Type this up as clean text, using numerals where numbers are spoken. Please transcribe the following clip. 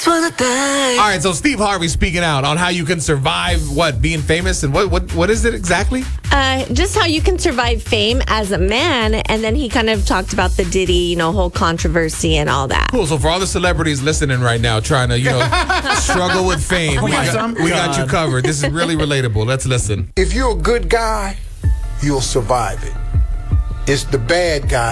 All right, so Steve Harvey speaking out on how you can survive being famous, and what is it exactly? Just how you can survive fame as a man, and then he kind of talked about the Diddy, whole controversy and all that. Cool. So for all the celebrities listening right now, trying to struggle with fame, we got you covered. This is really relatable. Let's listen. If you're a good guy, you'll survive it. It's the bad guy